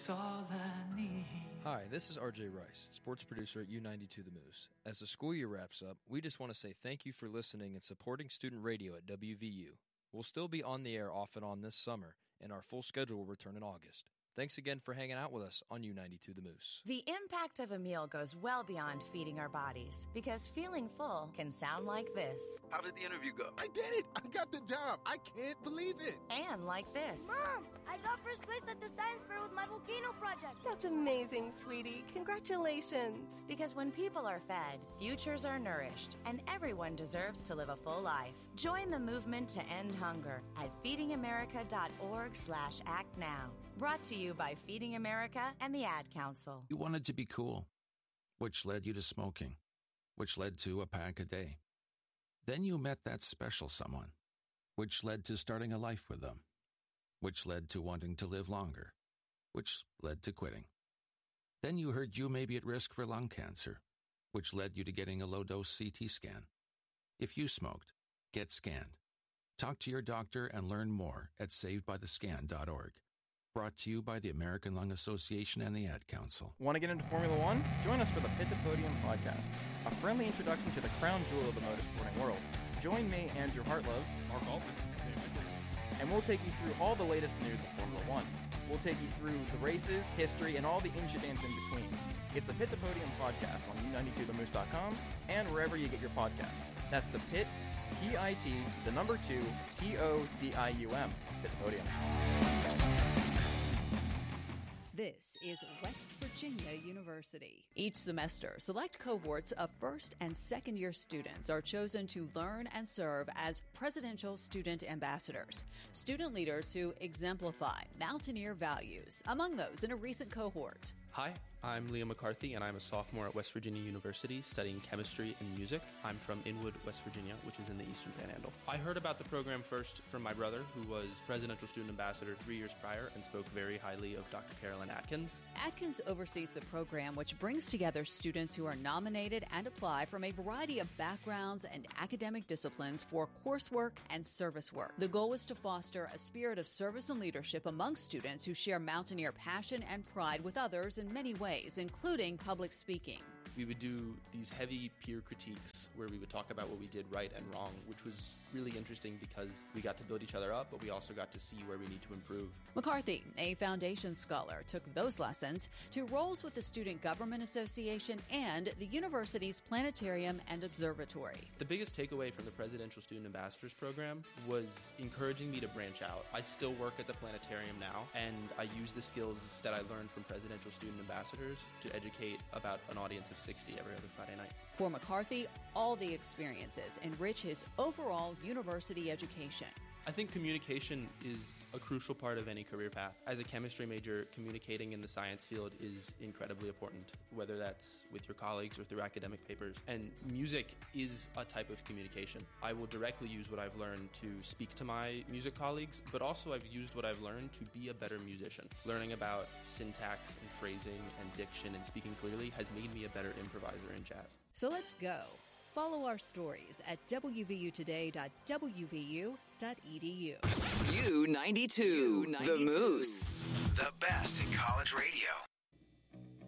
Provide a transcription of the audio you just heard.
It's all I need. Hi, this is RJ Rice, sports producer at U92 The Moose. As the school year wraps up, we just want to say thank you for listening and supporting student radio at WVU. We'll still be on the air off and on this summer, and our full schedule will return in August. Thanks again for hanging out with us on U92 The Moose. The impact of a meal goes well beyond feeding our bodies, because feeling full can sound like this. How did the interview go? I did it! I got the job! I can't believe it! And like this. Mom, I got first place at the science fair with my volcano project. That's amazing, sweetie. Congratulations. Because when people are fed, futures are nourished, and everyone deserves to live a full life. Join the movement to end hunger at feedingamerica.org/act now. Brought to you by Feeding America and the Ad Council. You wanted to be cool, which led you to smoking, which led to a pack a day. Then you met that special someone, which led to starting a life with them, which led to wanting to live longer, which led to quitting. Then you heard you may be at risk for lung cancer, which led you to getting a low-dose CT scan. If you smoked, get scanned. Talk to your doctor and learn more at savedbythescan.org. Brought to you by the American Lung Association and the Ad Council. Want to get into Formula One? Join us for the Pit to Podium podcast, a friendly introduction to the crown jewel of the motorsporting world. Join me, Andrew Hartlove, Mark Alford, and we'll take you through all the latest news of Formula One. We'll take you through the races, history, and all the incidents in between. It's the Pit to Podium podcast on U92themoose.com and wherever you get your podcast. That's the Pit, P-I-T, the number 2, P-O-D-I-U-M, Pit to Podium. This is West Virginia University. Each semester, select cohorts of first and second year students are chosen to learn and serve as presidential student ambassadors, student leaders who exemplify Mountaineer values. Among those in a recent cohort. Hi, I'm Liam McCarthy, and I'm a sophomore at West Virginia University studying chemistry and music. I'm from Inwood, West Virginia, which is in the Eastern Panhandle. I heard about the program first from my brother, who was presidential student ambassador 3 years prior and spoke very highly of Dr. Carolyn Atkins. Atkins oversees the program, which brings together students who are nominated and apply from a variety of backgrounds and academic disciplines for coursework and service work. The goal is to foster a spirit of service and leadership among students who share Mountaineer passion and pride with others in many ways, including public speaking. We would do these heavy peer critiques where we would talk about what we did right and wrong, which was really interesting because we got to build each other up, but we also got to see where we need to improve. McCarthy, a foundation scholar, took those lessons to roles with the Student Government Association and the university's planetarium and observatory. The biggest takeaway from the Presidential Student Ambassadors program was encouraging me to branch out. I still work at the planetarium now, and I use the skills that I learned from Presidential Student Ambassadors to educate about an audience of 60 every other Friday night. For McCarthy, all the experiences enrich his overall university education. I think communication is a crucial part of any career path. As a chemistry major, communicating in the science field is incredibly important, whether that's with your colleagues or through academic papers. And music is a type of communication. I will directly use what I've learned to speak to my music colleagues, but also I've used what I've learned to be a better musician. Learning about syntax and phrasing and diction and speaking clearly has made me a better improviser in jazz. So let's go. Follow our stories at wvutoday.wvu.edu. U92, The Moose. The best in college radio.